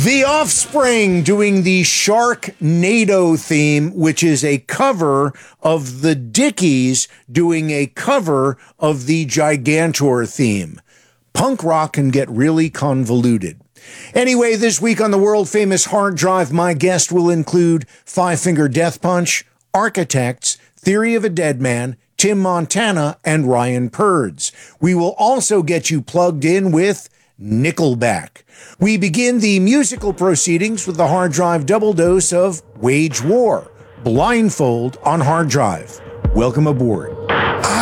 The Offspring doing the Sharknado theme, which is a cover of the Dickies doing a cover of the Gigantor theme. Punk rock can get really convoluted. Anyway, this week on the world-famous Hard Drive, my guest will include Five Finger Death Punch, Architects, Theory of a Dead Man, Tim Montana, and Ryan Purds. We will also get you plugged in with Nickelback. We begin the musical proceedings with the Hard Drive double dose of Wage War, Blindfold on Hard Drive. Welcome aboard.